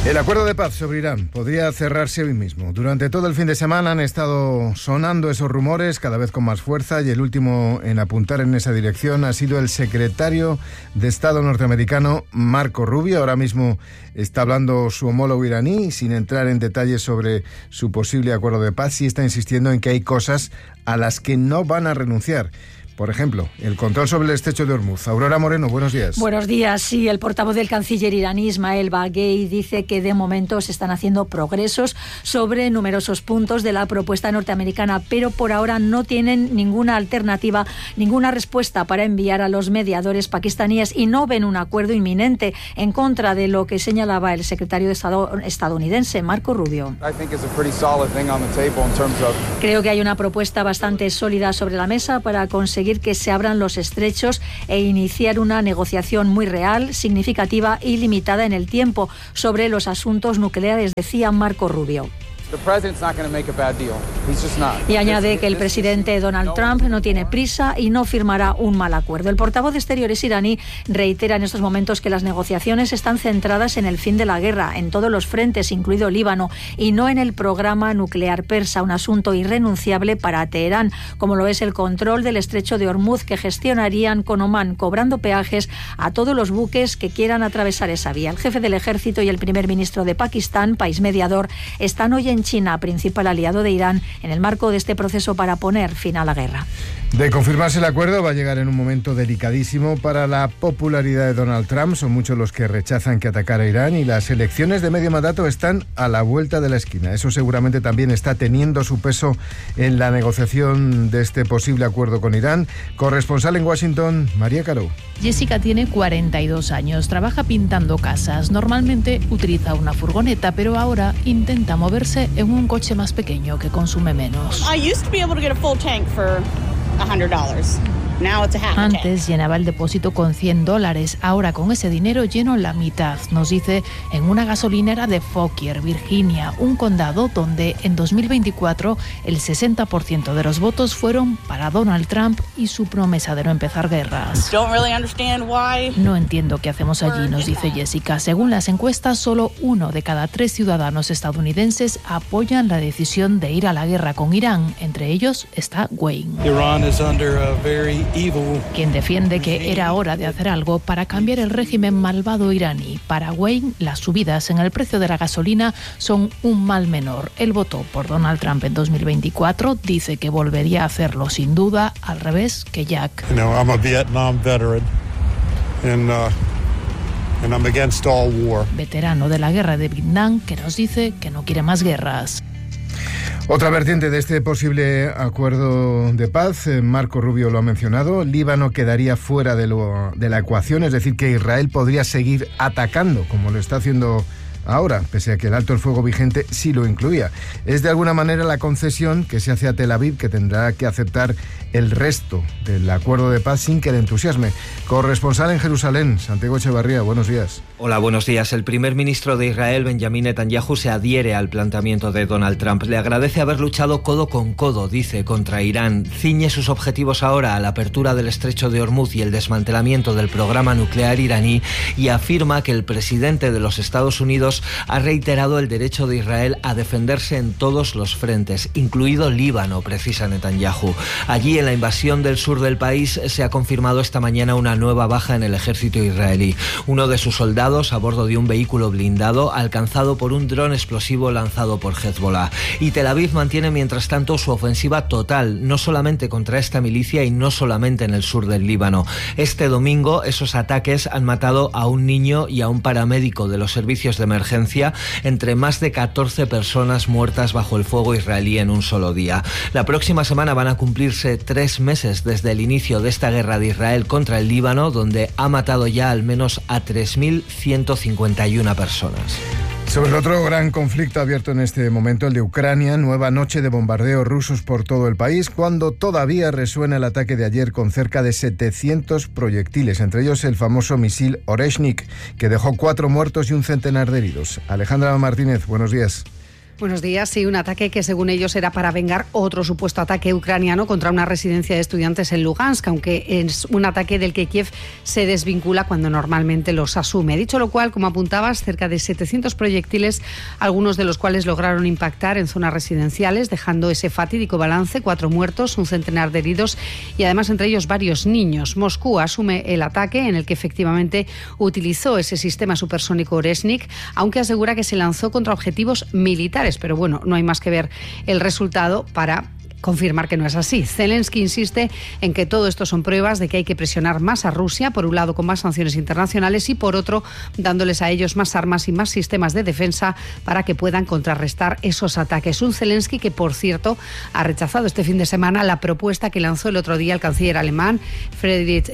El acuerdo de paz sobre Irán podría cerrarse hoy mismo. Durante todo el fin de semana han estado sonando esos rumores cada vez con más fuerza y el último en apuntar en esa dirección ha sido el secretario de Estado norteamericano Marco Rubio. Ahora mismo está hablando su homólogo iraní, sin entrar en detalles sobre su posible acuerdo de paz, y está insistiendo en que hay cosas a las que no van a renunciar. Por ejemplo, el control sobre el estrecho de Hormuz. Aurora Moreno, buenos días. Buenos días. Sí, el portavoz del canciller iraní, Ismael Baghei, dice que de momento se están haciendo progresos sobre numerosos puntos de la propuesta norteamericana, pero por ahora no tienen ninguna alternativa, ninguna respuesta para enviar a los mediadores pakistaníes y no ven un acuerdo inminente, en contra de lo que señalaba el secretario de Estado estadounidense, Marco Rubio. Creo que hay una propuesta bastante sólida sobre la mesa para conseguir que se abran los estrechos e iniciar una negociación muy real, significativa y limitada en el tiempo sobre los asuntos nucleares, decía Marco Rubio. Y añade que el presidente Donald Trump no tiene prisa y no firmará un mal acuerdo. El portavoz de Exteriores iraní reitera en estos momentos que las negociaciones están centradas en el fin de la guerra, en todos los frentes, incluido Líbano, y no en el programa nuclear persa, un asunto irrenunciable para Teherán, como lo es el control del estrecho de Hormuz, que gestionarían con Omán, cobrando peajes a todos los buques que quieran atravesar esa vía. El jefe del ejército y el primer ministro de Pakistán, país mediador, están hoy en China, principal aliado de Irán, en el marco de este proceso para poner fin a la guerra. De confirmarse el acuerdo, va a llegar en un momento delicadísimo para la popularidad de Donald Trump. Son muchos los que rechazan que atacara a Irán y las elecciones de medio mandato están a la vuelta de la esquina. Eso seguramente también está teniendo su peso en la negociación de este posible acuerdo con Irán. Corresponsal en Washington, María Caro. Jessica tiene 42 años, trabaja pintando casas. Normalmente utiliza una furgoneta, pero ahora intenta moverse en un coche más pequeño que consume menos. Antes llenaba el depósito con $100, ahora con ese dinero lleno la mitad, nos dice en una gasolinera de Fauquier, Virginia, un condado donde en 2024 el 60% de los votos fueron para Donald Trump y su promesa de no empezar guerras. No entiendo qué hacemos allí, nos dice Jessica. Según las encuestas, solo 1 de cada 3 ciudadanos estadounidenses apoyan la decisión de ir a la guerra con Irán. Entre ellos está Wayne, quien defiende que era hora de hacer algo para cambiar el régimen malvado iraní. Para Wayne, las subidas en el precio de la gasolina son un mal menor. Él votó por Donald Trump en 2024, dice que volvería a hacerlo sin duda, al revés que Jack. I'm a Vietnam veteran and I'm against all war. Veterano de la guerra de Vietnam, que nos dice que no quiere más guerras. Otra vertiente de este posible acuerdo de paz, Marco Rubio lo ha mencionado, Líbano quedaría fuera de la ecuación, es decir, que Israel podría seguir atacando como lo está haciendo ahora, pese a que el alto el fuego vigente sí lo incluía. Es de alguna manera la concesión que se hace a Tel Aviv, que tendrá que aceptar el resto del acuerdo de paz sin que le entusiasme. Corresponsal en Jerusalén, Santiago Echevarría, buenos días. Hola, buenos días. El primer ministro de Israel, Benjamín Netanyahu, se adhiere al planteamiento de Donald Trump. Le agradece haber luchado codo con codo, dice, contra Irán. Ciñe sus objetivos ahora a la apertura del estrecho de Hormuz y el desmantelamiento del programa nuclear iraní, y afirma que el presidente de los Estados Unidos ha reiterado el derecho de Israel a defenderse en todos los frentes, incluido Líbano, precisa Netanyahu. Allí, en la invasión del sur del país, se ha confirmado esta mañana una nueva baja en el ejército israelí. Uno de sus soldados, a bordo de un vehículo blindado, alcanzado por un dron explosivo lanzado por Hezbollah. Y Tel Aviv mantiene, mientras tanto, su ofensiva total, no solamente contra esta milicia y no solamente en el sur del Líbano. Este domingo, esos ataques han matado a un niño y a un paramédico de los servicios de emergencia, entre más de 14 personas muertas bajo el fuego israelí en un solo día. La próxima semana van a cumplirse 3 meses desde el inicio de esta guerra de Israel contra el Líbano, donde ha matado ya al menos a 3.151 personas. Sobre el otro gran conflicto abierto en este momento, el de Ucrania, nueva noche de bombardeos rusos por todo el país, cuando todavía resuena el ataque de ayer con cerca de 700 proyectiles, entre ellos el famoso misil Oreshnik, que dejó 4 muertos y un centenar de heridos. Alejandra Martínez, buenos días. Buenos días. Sí, un ataque que según ellos era para vengar otro supuesto ataque ucraniano contra una residencia de estudiantes en Lugansk, aunque es un ataque del que Kiev se desvincula cuando normalmente los asume. Dicho lo cual, como apuntabas, cerca de 700 proyectiles, algunos de los cuales lograron impactar en zonas residenciales, dejando ese fatídico balance: 4 muertos, un centenar de heridos y además entre ellos varios niños. Moscú asume el ataque, en el que efectivamente utilizó ese sistema supersónico Oreshnik, aunque asegura que se lanzó contra objetivos militares. Pero bueno, no hay más que ver el resultado para confirmar que no es así. Zelensky insiste en que todo esto son pruebas de que hay que presionar más a Rusia, por un lado con más sanciones internacionales y por otro dándoles a ellos más armas y más sistemas de defensa para que puedan contrarrestar esos ataques. Un Zelensky que, por cierto, ha rechazado este fin de semana la propuesta que lanzó el otro día el canciller alemán Friedrich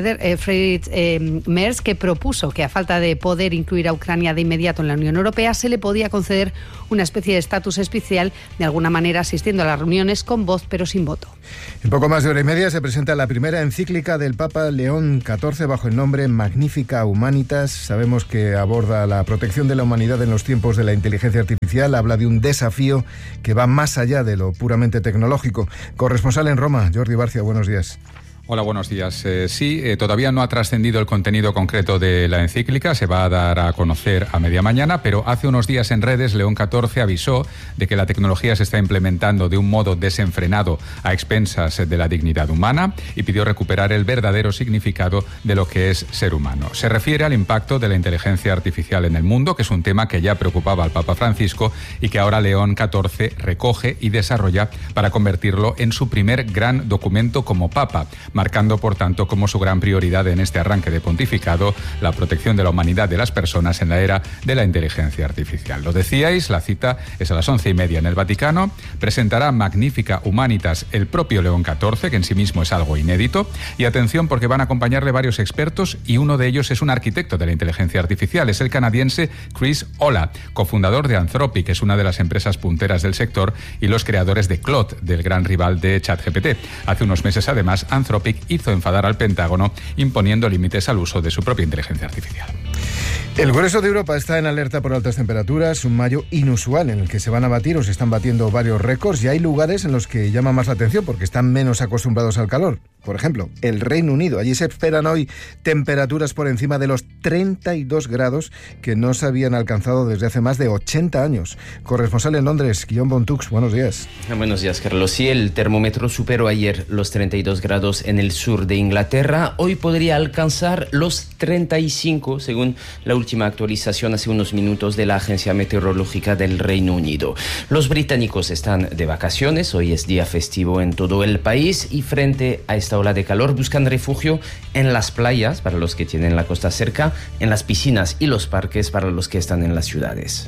Merz, que propuso que, a falta de poder incluir a Ucrania de inmediato en la Unión Europea, se le podía conceder una especie de estatus especial, de alguna manera asistiendo a las reuniones con voz pero sin voto. En poco más de hora y media se presenta la primera encíclica del Papa León XIV bajo el nombre Magnificat Humanitas. Sabemos que aborda la protección de la humanidad en los tiempos de la inteligencia artificial. Habla de un desafío que va más allá de lo puramente tecnológico. Corresponsal en Roma, Jordi Barcia, buenos días. Hola, buenos días. Todavía no ha trascendido el contenido concreto de la encíclica, se va a dar a conocer a media mañana, pero hace unos días en redes León XIV avisó de que la tecnología se está implementando de un modo desenfrenado a expensas de la dignidad humana y pidió recuperar el verdadero significado de lo que es ser humano. Se refiere al impacto de la inteligencia artificial en el mundo, que es un tema que ya preocupaba al Papa Francisco y que ahora León XIV recoge y desarrolla para convertirlo en su primer gran documento como Papa, marcando, por tanto, como su gran prioridad en este arranque de pontificado la protección de la humanidad de las personas en la era de la inteligencia artificial. Lo decíais, la cita es a las 11:30 en el Vaticano. Presentará Magnificat Humanitas el propio León XIV, que en sí mismo es algo inédito. Y atención, porque van a acompañarle varios expertos y uno de ellos es un arquitecto de la inteligencia artificial. Es el canadiense Chris Olah, cofundador de Anthropic, que es una de las empresas punteras del sector, y los creadores de Claude, del gran rival de ChatGPT. Hace unos meses, además, Anthropic hizo enfadar al Pentágono imponiendo límites al uso de su propia inteligencia artificial. El grueso de Europa está en alerta por altas temperaturas, un mayo inusual en el que se van a batir o se están batiendo varios récords, y hay lugares en los que llama más la atención porque están menos acostumbrados al calor. Por ejemplo, el Reino Unido. Allí se esperan hoy temperaturas por encima de los 32 grados que no se habían alcanzado desde hace más de 80 años. Corresponsal en Londres, Guillaume Bontux, buenos días. Buenos días, Carlos. Sí, el termómetro superó ayer los 32 grados en el sur de Inglaterra. Hoy podría alcanzar los 35, según la última actualización hace unos minutos de la Agencia Meteorológica del Reino Unido. Los británicos están de vacaciones, hoy es día festivo en todo el país, y frente a esta ola de calor buscan refugio en las playas para los que tienen la costa cerca, en las piscinas y los parques para los que están en las ciudades.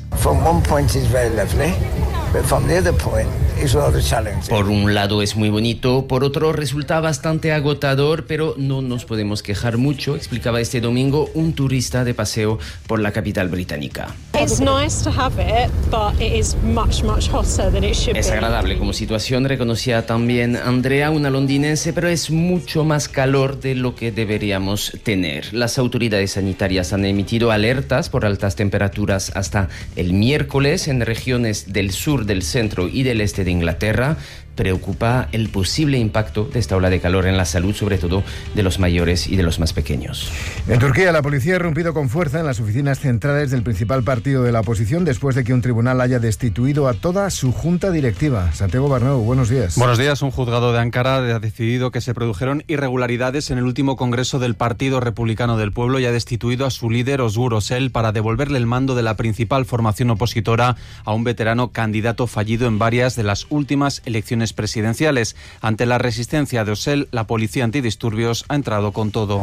Por un lado es muy bonito, por otro resulta bastante agotador, pero no nos podemos quejar mucho, explicaba este domingo un turista de paseo por la capital británica. Es agradable como situación, reconocía también Andrea, una londinense, pero es mucho más calor de lo que deberíamos tener. Las autoridades sanitarias han emitido alertas por altas temperaturas hasta el miércoles en regiones del sur, del centro y del este de Inglaterra. Preocupa el posible impacto de esta ola de calor en la salud, sobre todo de los mayores y de los más pequeños. En Turquía, la policía ha irrumpido con fuerza en las oficinas centrales del principal partido de la oposición después de que un tribunal haya destituido a toda su junta directiva. Santiago Barneu, buenos días. Buenos días. Un juzgado de Ankara ha decidido que se produjeron irregularidades en el último congreso del Partido Republicano del Pueblo y ha destituido a su líder, Özgür Özel, para devolverle el mando de la principal formación opositora a un veterano candidato fallido en varias de las últimas elecciones presidenciales. Ante la resistencia de Özel, la policía antidisturbios ha entrado con todo.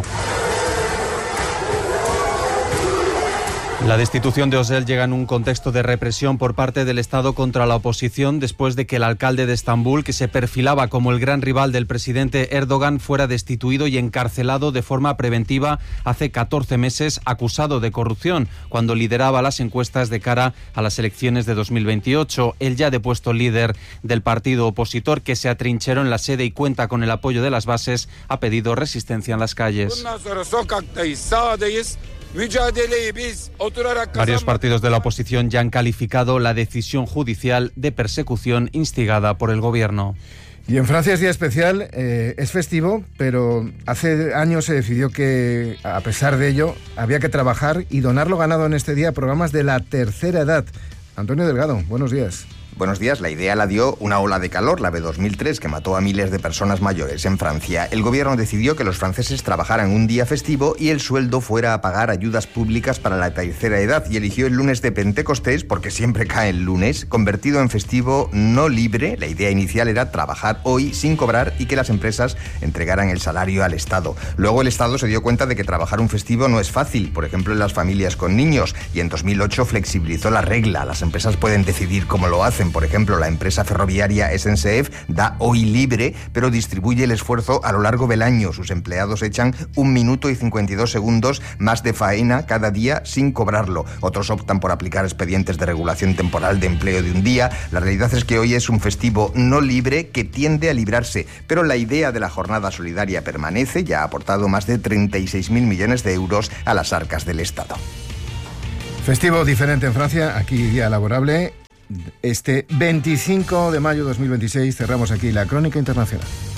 La destitución de Özel llega en un contexto de represión por parte del Estado contra la oposición después de que el alcalde de Estambul, que se perfilaba como el gran rival del presidente Erdogan, fuera destituido y encarcelado de forma preventiva hace 14 meses, acusado de corrupción, cuando lideraba las encuestas de cara a las elecciones de 2028. El ya depuesto líder del partido opositor, que se atrincheró en la sede y cuenta con el apoyo de las bases, ha pedido resistencia en las calles. Varios partidos de la oposición ya han calificado la decisión judicial de persecución instigada por el gobierno. Y en Francia es día especial, es festivo, pero hace años se decidió que, a pesar de ello, había que trabajar y donar lo ganado en este día a programas de la tercera edad. Antonio Delgado, buenos días. Buenos días. La idea la dio una ola de calor, la de 2003, que mató a miles de personas mayores en Francia. El gobierno decidió que los franceses trabajaran un día festivo y el sueldo fuera a pagar ayudas públicas para la tercera edad, y eligió el lunes de Pentecostés, porque siempre cae el lunes, convertido en festivo no libre. La idea inicial era trabajar hoy sin cobrar y que las empresas entregaran el salario al Estado. Luego el Estado se dio cuenta de que trabajar un festivo no es fácil, por ejemplo en las familias con niños, y en 2008 flexibilizó la regla. Las empresas pueden decidir cómo lo hacen. Por ejemplo, la empresa ferroviaria SNCF da hoy libre, pero distribuye el esfuerzo a lo largo del año. Sus empleados echan 1 minuto y 52 segundos más de faena cada día sin cobrarlo. Otros optan por aplicar expedientes de regulación temporal de empleo de un día. La realidad es que hoy es un festivo no libre que tiende a librarse, pero la idea de la jornada solidaria permanece. Ya ha aportado más de 36.000 millones de euros a las arcas del Estado. Festivo diferente en Francia, aquí día laborable. Este 25 de mayo de 2026 cerramos aquí la Crónica Internacional.